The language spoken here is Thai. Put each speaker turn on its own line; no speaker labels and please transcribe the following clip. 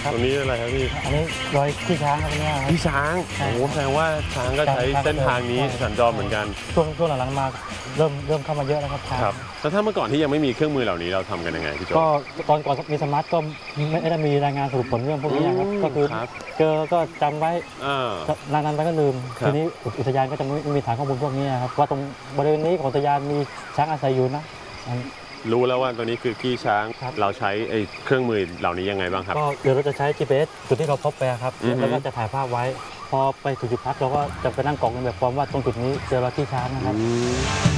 ตรงนี้อะไรครับพี่
อันนี้รอยขี้ช้างครับเนี่ย
พี่ช้างโอ้โหแสดงว่าช้างก็ใช้เส้นทางนี้สัญจรเหมือนกัน
ช่วงหลังๆมาเริ่มเข้ามาเยอะแล้วครับ
ครับแล้วถ้าเมื่อก่อนที่ยังไม่มีเครื่องมือเหล่านี้เราทำกันยังไงพี่โจ
ก็ตอนก่อนมีสมาร์ทก็ไม่ได้มีรายงานสรุปผลเรื่องพวกนี้ครับก็คือเจอก็จำไว้นานๆไปก็ลืมทีนี้อุทยานก็จะไม่มีฐานข้อมูลพวกนี้ครับว่าตรงบริเวณนี้ของอุทยานมีช้างอาศัยอยู่นะ
รู้แล้วว่าตัวนี้คือขี้ช้างเราใช้เครื่องมือเหล่านี้ยังไงบ้างครับ
ก็เดี๋ยวเราจะใช้ GPS จุดที่เราพบไปครับแล้วก็จะถ่ายภาพไว้พอไปถึงจุดพักเราก็จะไปนั่งกรอกในแบบฟอร์มว่าตรงจุดนี้เจอรอยขี้ช้างนะครับ